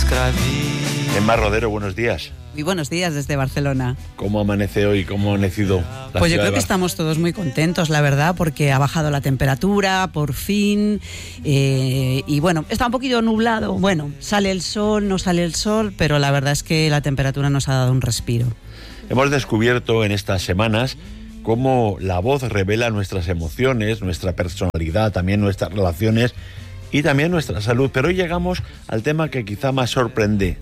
Emma Rodero, buenos días. Muy buenos días desde Barcelona. ¿Cómo amanece hoy? ¿Cómo ha amanecido la Pues yo ciudad creo que estamos todos muy contentos, la verdad, porque ha bajado la temperatura, por fin, y bueno, está un poquito nublado. Bueno, sale el sol, no sale el sol, pero la verdad es que la temperatura nos ha dado un respiro. Hemos descubierto en estas semanas cómo la voz revela nuestras emociones, nuestra personalidad, también nuestras relaciones y también nuestra salud. Pero hoy llegamos al tema que quizá más sorprendente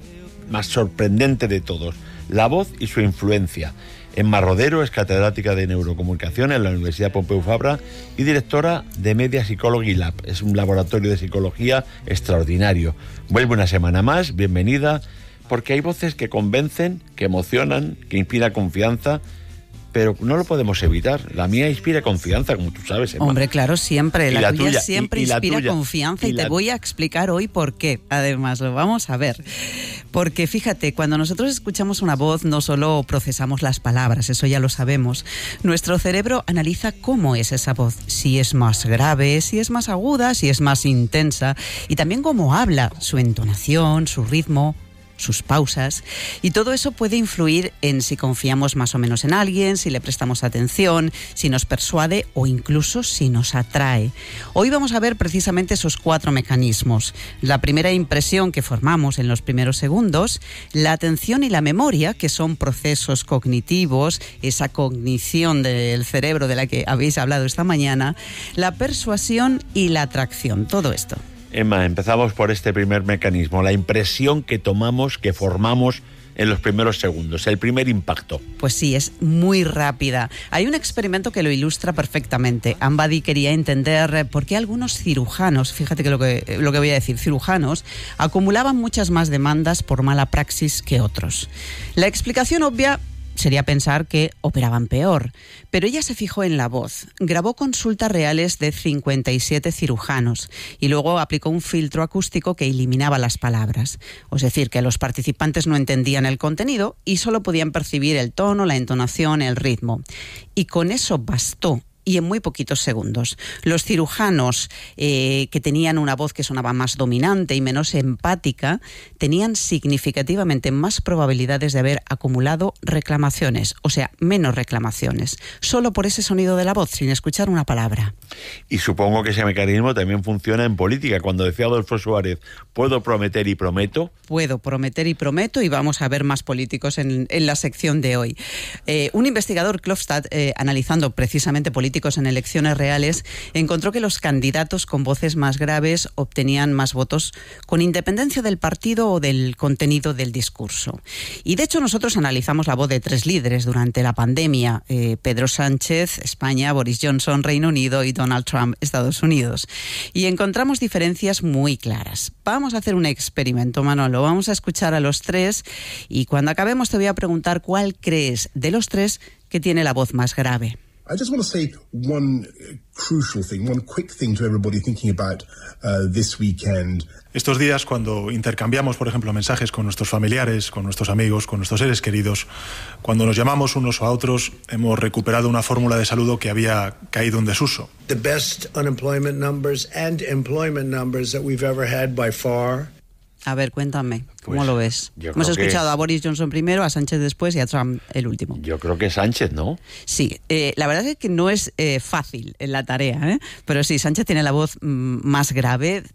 de todos, la voz y su influencia. Emma Rodero es catedrática de neurocomunicación en la Universidad Pompeu Fabra y directora de Media Psychology Lab. Es un laboratorio de psicología extraordinario. Vuelve una semana más, bienvenida, porque hay voces que convencen, que emocionan, que inspiran confianza, pero no lo podemos evitar. La mía inspira confianza, como tú sabes, Emma. Hombre, claro, siempre. La tuya siempre inspira tuya, confianza y te voy a explicar hoy por qué. Además, lo vamos a ver. Porque fíjate, cuando nosotros escuchamos una voz, no solo procesamos las palabras, eso ya lo sabemos. Nuestro cerebro analiza cómo es esa voz. Si es más grave, si es más aguda, si es más intensa. Y también cómo habla, su entonación, su ritmo, sus pausas, y todo eso puede influir en si confiamos más o menos en alguien, si le prestamos atención, si nos persuade o incluso si nos atrae. Hoy vamos a ver precisamente esos 4 mecanismos. La primera impresión que formamos en los primeros segundos, la atención y la memoria, que son procesos cognitivos, esa cognición del cerebro de la que habéis hablado esta mañana, la persuasión y la atracción, todo esto. Emma, empezamos por este primer mecanismo, la impresión que tomamos, que formamos en los primeros segundos, el primer impacto. Pues sí, es muy rápida. Hay un experimento que lo ilustra perfectamente. Ambady quería entender por qué algunos cirujanos, fíjate que lo que voy a decir, cirujanos, acumulaban muchas más demandas por mala praxis que otros. La explicación obvia sería pensar que operaban peor, pero ella se fijó en la voz, grabó consultas reales de 57 cirujanos y luego aplicó un filtro acústico que eliminaba las palabras. Es decir, que los participantes no entendían el contenido y solo podían percibir el tono, la entonación, el ritmo. Y con eso bastó. Y en muy poquitos segundos. Los cirujanos que tenían una voz que sonaba más dominante y menos empática tenían significativamente más probabilidades de haber acumulado reclamaciones, o sea, menos reclamaciones, solo por ese sonido de la voz, sin escuchar una palabra. Y supongo que ese mecanismo también funciona en política. Cuando decía Adolfo Suárez, ¿puedo prometer y prometo? Puedo prometer y prometo, y vamos a ver más políticos en la sección de hoy. Un investigador, Klofstad, analizando precisamente políticos en elecciones reales, encontró que los candidatos con voces más graves obtenían más votos con independencia del partido o del contenido del discurso. Y de hecho nosotros analizamos la voz de 3 líderes durante la pandemia, Pedro Sánchez, España, Boris Johnson, Reino Unido, y Donald Trump, Estados Unidos. Y encontramos diferencias muy claras. Vamos a hacer un experimento, Manolo. Vamos a escuchar a los 3 y cuando acabemos te voy a preguntar cuál crees de los 3 que tiene la voz más grave. I just want to say one crucial thing, one quick thing to everybody thinking about this weekend. Estos días, cuando intercambiamos, por ejemplo, mensajes con nuestros familiares, con nuestros amigos, con nuestros seres queridos, cuando nos llamamos unos a otros, hemos recuperado una fórmula de saludo que había caído en desuso. The best unemployment numbers and employment numbers that we've ever had by far. A ver, cuéntame, ¿cómo Pues, lo ves? Hemos escuchado a Boris Johnson primero, a Sánchez después y a Trump el último. Yo creo que Sánchez, ¿no? Sí, la verdad es que no es fácil en la tarea, pero sí, Sánchez tiene la voz más grave,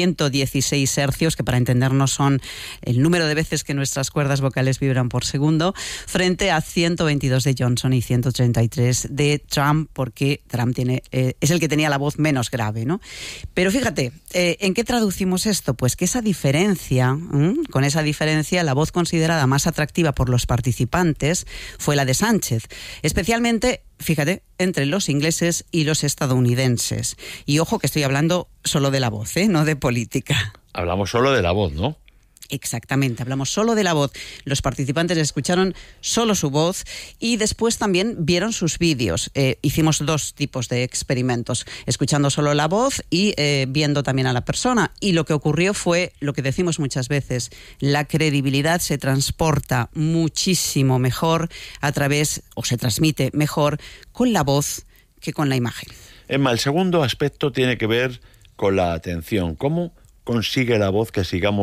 116 hercios, que para entendernos son el número de veces que nuestras cuerdas vocales vibran por segundo, frente a 122 de Johnson y 133 de Trump, porque Trump es el que tenía la voz menos grave, ¿no? Pero fíjate, ¿en qué traducimos esto? Pues que esa diferencia, con esa diferencia, la voz considerada más atractiva por los participantes fue la de Sánchez, especialmente, fíjate, entre los ingleses y los estadounidenses. Y ojo que estoy hablando solo de la voz, no de política. Hablamos solo de la voz, ¿no? Exactamente, hablamos solo de la voz. Los participantes escucharon solo su voz y después también vieron sus vídeos. Hicimos 2 tipos de experimentos, escuchando solo la voz y viendo también a la persona. Y lo que ocurrió fue lo que decimos muchas veces: la credibilidad se transporta muchísimo mejor a través, o se transmite mejor con la voz que con la imagen. Emma, el segundo aspecto tiene que ver con la atención. ¿Cómo consigue la voz que sigamos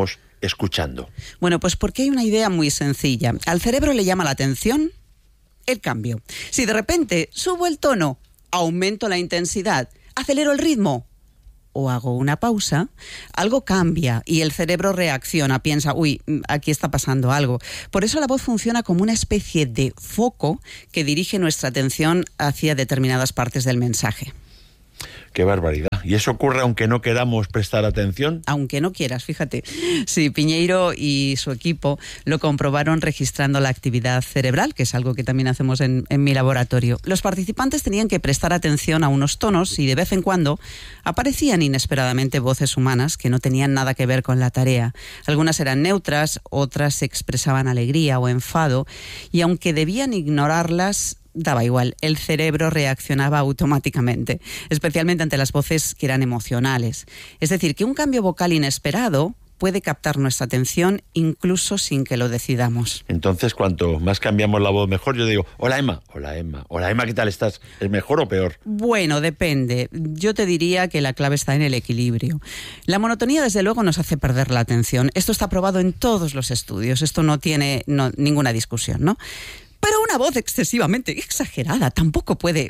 escuchando? Bueno, pues porque hay una idea muy sencilla. Al cerebro le llama la atención el cambio. Si de repente subo el tono, aumento la intensidad, acelero el ritmo o hago una pausa, algo cambia y el cerebro reacciona, piensa, uy, aquí está pasando algo. Por eso la voz funciona como una especie de foco que dirige nuestra atención hacia determinadas partes del mensaje. ¡Qué barbaridad! ¿Y eso ocurre aunque no queramos prestar atención? Aunque no quieras, fíjate. Sí, Piñeiro y su equipo lo comprobaron registrando la actividad cerebral, que es algo que también hacemos en mi laboratorio. Los participantes tenían que prestar atención a unos tonos y de vez en cuando aparecían inesperadamente voces humanas que no tenían nada que ver con la tarea. Algunas eran neutras, otras expresaban alegría o enfado, y aunque debían ignorarlas, daba igual, el cerebro reaccionaba automáticamente, especialmente ante las voces que eran emocionales. Es decir, que un cambio vocal inesperado puede captar nuestra atención incluso sin que lo decidamos. Entonces, cuanto más cambiamos la voz, mejor. Yo digo, hola Emma, hola Emma, hola Emma, ¿qué tal estás? ¿Es mejor o peor? Bueno, depende. Yo te diría que la clave está en el equilibrio. La monotonía, desde luego, nos hace perder la atención. Esto está probado en todos los estudios. Esto no tiene ninguna discusión, ¿no? Pero una voz excesivamente exagerada tampoco puede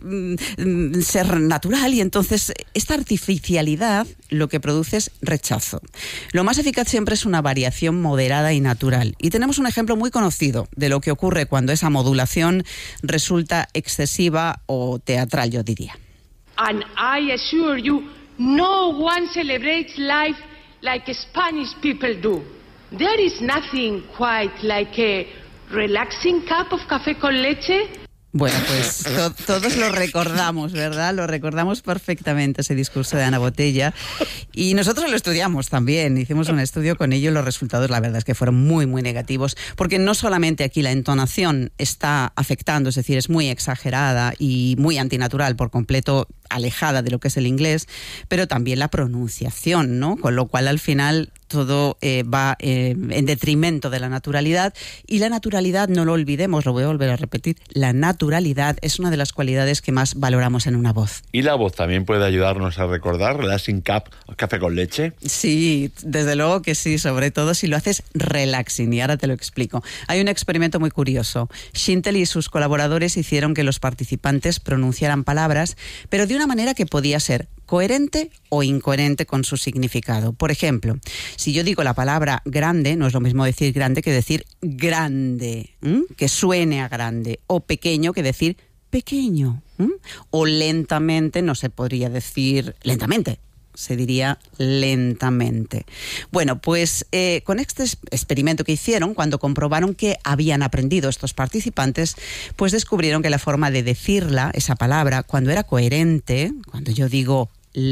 ser natural, y entonces esta artificialidad lo que produce es rechazo. Lo más eficaz siempre es una variación moderada y natural. Y tenemos un ejemplo muy conocido de lo que ocurre cuando esa modulación resulta excesiva o teatral, yo diría. And I assure you, no one celebrates life like Spanish people do. There is nothing quite like a relaxing cup of café con leche. Bueno, pues todos lo recordamos, ¿verdad? Lo recordamos perfectamente, ese discurso de Ana Botella. Y nosotros lo estudiamos también. Hicimos un estudio con ello y los resultados, la verdad es que fueron muy, muy negativos. Porque no solamente aquí la entonación está afectando, es decir, es muy exagerada y muy antinatural, por completo alejada de lo que es el inglés, pero también la pronunciación, ¿no? Con lo cual, al final, todo va en detrimento de la naturalidad. Y la naturalidad, no lo olvidemos, lo voy a volver a repetir, la naturalidad es una de las cualidades que más valoramos en una voz. ¿Y la voz también puede ayudarnos a recordar relaxing cup, café con leche? Sí, desde luego que sí, sobre todo si lo haces relaxing, y ahora te lo explico. Hay un experimento muy curioso. Schintel y sus colaboradores hicieron que los participantes pronunciaran palabras, pero de una manera que podía ser coherente o incoherente con su significado. Por ejemplo, si yo digo la palabra grande, no es lo mismo decir grande que decir grande, que suene a grande, o pequeño que decir pequeño, o lentamente no se podría decir lentamente, se diría lentamente. Bueno, pues con este experimento que hicieron, cuando comprobaron que habían aprendido estos participantes, pues descubrieron que la forma de decirla, esa palabra, cuando era coherente, cuando yo digo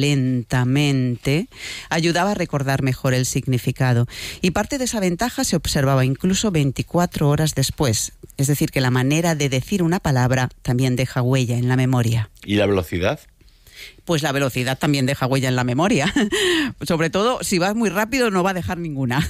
lentamente, ayudaba a recordar mejor el significado. Y parte de esa ventaja se observaba incluso 24 horas después. Es decir, que la manera de decir una palabra también deja huella en la memoria. ¿Y la velocidad? Pues la velocidad también deja huella en la memoria. Sobre todo, si vas muy rápido, no va a dejar ninguna.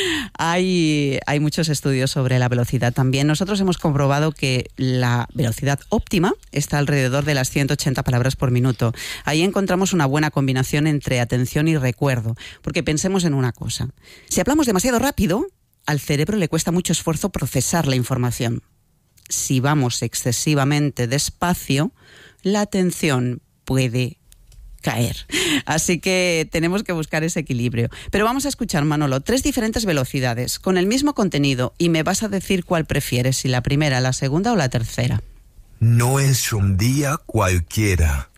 Hay muchos estudios sobre la velocidad también. Nosotros hemos comprobado que la velocidad óptima está alrededor de las 180 palabras por minuto. Ahí encontramos una buena combinación entre atención y recuerdo. Porque pensemos en una cosa. Si hablamos demasiado rápido, al cerebro le cuesta mucho esfuerzo procesar la información. Si vamos excesivamente despacio, la atención puede caer. Así que tenemos que buscar ese equilibrio. Pero vamos a escuchar, Manolo, 3 diferentes velocidades con el mismo contenido, y me vas a decir cuál prefieres, si la primera, la segunda o la tercera. No es un día cualquiera.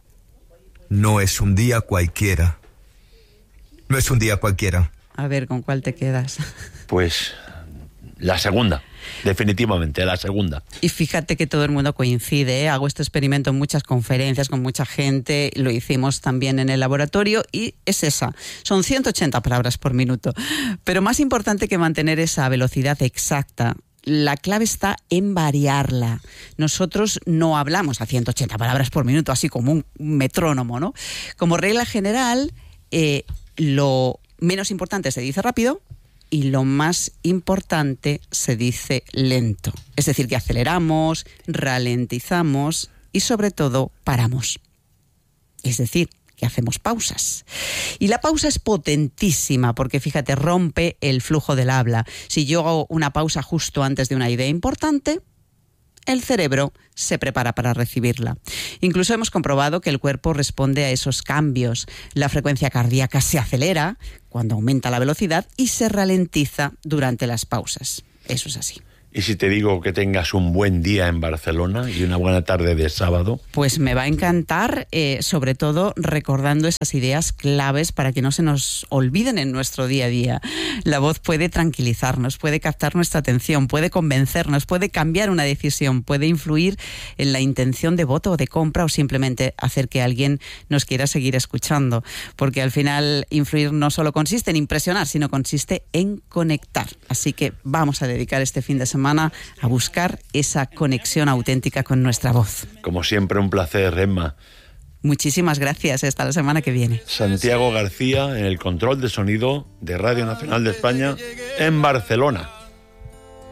No es un día cualquiera. No es un día cualquiera. A ver, ¿con cuál te quedas? Pues la segunda. Definitivamente, la segunda. Y fíjate que todo el mundo coincide, ¿eh? Hago este experimento en muchas conferencias con mucha gente, lo hicimos también en el laboratorio, y es esa, son 180 palabras por minuto. Pero más importante que mantener esa velocidad exacta, la clave está en variarla. Nosotros no hablamos a 180 palabras por minuto, así como un metrónomo, ¿no? Como regla general, lo menos importante se dice rápido, y lo más importante se dice lento. Es decir, que aceleramos, ralentizamos y sobre todo paramos. Es decir, que que hacemos pausas. Y la pausa es potentísima porque, fíjate, rompe el flujo del habla. Si yo hago una pausa justo antes de una idea importante, el cerebro se prepara para recibirla. Incluso hemos comprobado que el cuerpo responde a esos cambios. La frecuencia cardíaca se acelera cuando aumenta la velocidad y se ralentiza durante las pausas. Eso es así. ¿Y si te digo que tengas un buen día en Barcelona y una buena tarde de sábado? Pues me va a encantar, sobre todo recordando esas ideas claves para que no se nos olviden en nuestro día a día. La voz puede tranquilizarnos, puede captar nuestra atención, puede convencernos, puede cambiar una decisión, puede influir en la intención de voto o de compra o simplemente hacer que alguien nos quiera seguir escuchando. Porque al final influir no solo consiste en impresionar, sino consiste en conectar. Así que vamos a dedicar este fin de semana a buscar esa conexión auténtica con nuestra voz. Como siempre, un placer, Emma. Muchísimas gracias. Hasta la semana que viene. Santiago García en el control de sonido de Radio Nacional de España en Barcelona.